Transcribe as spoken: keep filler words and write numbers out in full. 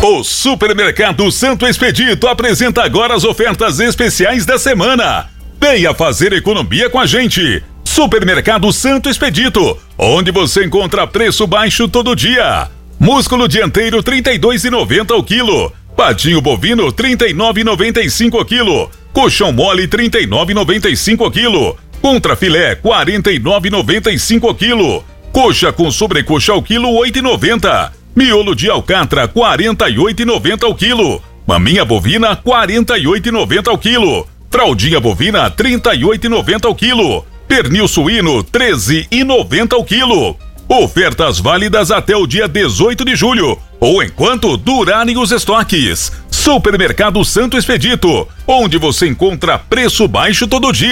O Supermercado Santo Expedito apresenta agora as ofertas especiais da semana. Venha fazer economia com a gente. Supermercado Santo Expedito, onde você encontra preço baixo todo dia. Músculo dianteiro trinta e dois reais e noventa centavos o quilo. Patinho bovino trinta e nove reais e noventa e cinco centavos o quilo. Colchão mole trinta e nove reais e noventa e cinco centavos o quilo. Contrafilé quarenta e nove reais e noventa e cinco centavos o quilo. Coxa com sobrecoxa ao quilo oito reais e noventa centavos. Miolo de alcatra quarenta e oito reais e noventa centavos o quilo. Maminha bovina quarenta e oito reais e noventa centavos o quilo. Fraldinha bovina trinta e oito reais e noventa centavos o quilo. Pernil suíno treze reais e noventa centavos o quilo. Ofertas válidas até o dia dezoito de julho ou enquanto durarem os estoques. Supermercado Santo Expedito, onde você encontra preço baixo todo dia.